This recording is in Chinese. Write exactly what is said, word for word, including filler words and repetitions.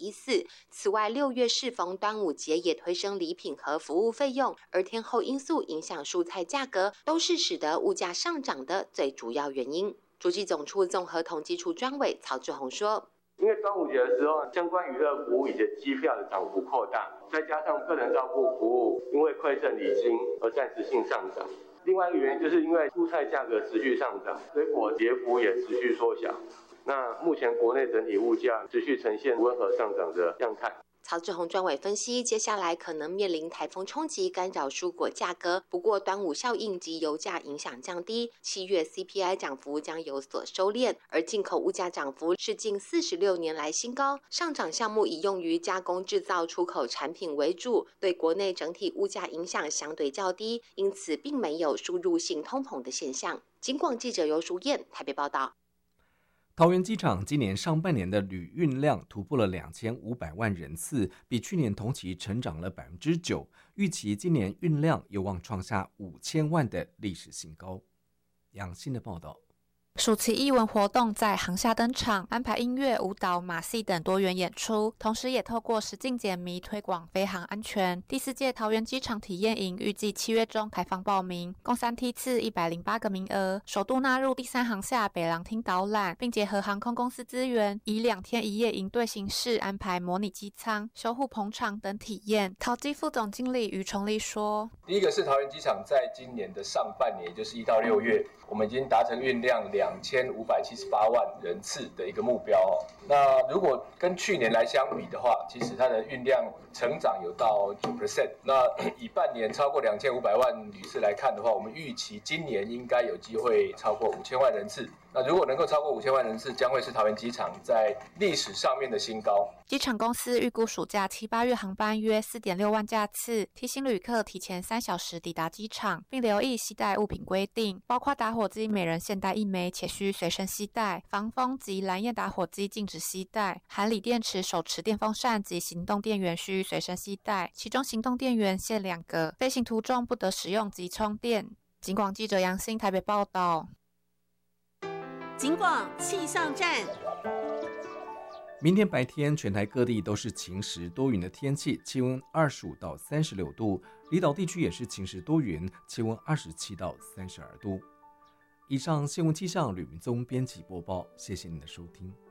一四。此外，六月适逢端午节，也推升礼品和服务费用，而天候因素影响蔬菜价格，都是使得物价上涨的最主要原因。主计总处综合统计处专委曹志宏说， 因为端午节的时候，相关娱乐服务以及机票的涨幅扩大，再加上个人照顾服务因为馈赠礼金而暂时性上涨。另外一个原因就是因为蔬菜价格持续上涨，水果跌幅也持续缩小。那目前国内整体物价持续呈现温和上涨的样态。 曹志宏专委分析，接下来可能面临台风冲击，干扰蔬果价格。不过，端午效应及油价影响降低，七月 C P I 涨幅将有所收敛。而进口物价涨幅是近四十六年来新高，上涨项目以用于加工制造出口产品为主，对国内整体物价影响相对较低，因此并没有输入性通膨的现象。警广记者尤淑燕台北报道。 桃园机场今年上半年的旅运量突破了两千五百万人次，比去年同期成长了百分之九。预期今年运量有望创下五千万的历史新高。杨欣的报道。 暑期艺文活动在航厦登场，安排音乐、舞蹈、马戏等多元演出，同时也透过实境解谜推广飞航安全。第四届桃园机场体验营预计七月中开放报名，共三梯次一百零八个名额，首度纳入第三航厦北廊厅导览，并结合航空公司资源，以两天一夜营队形式安排模拟机舱、修护棚场等体验。桃机副总经理于崇立说：“ 第一个是桃园机场在今年的上半年，也就是一到六月，我们已经达成运量两。两千五百七十八万人次的一个目标哦。那如果跟去年来相比的话，其实它的运量成长有到 百分之九。那以半年超过两千五百万旅次来看的话，我们预期今年应该有机会超过五千万人次。那如果能够超过五千万人次，将会是桃园机场在历史上面的新高。 机场公司预估暑假七八月航班约 四点六万架次，提醒旅客提前三小时抵达机场，并留意携带物品规定，包括打火机每人限带一枚，且需随身携带；防风及蓝焰打火机禁止携带；含锂电池手持电风扇及行动电源需随身携带，其中行动电源限两个，飞行途中不得使用及充电。警广记者杨欣台北报道。 警广气象站。 明天白天全台各地都是晴时多云的天气，气温二十五到三十六度，离岛地区也是晴时多云，气温二十七到三十二度。以上新闻气象吕明宗编辑播报，谢谢您的收听。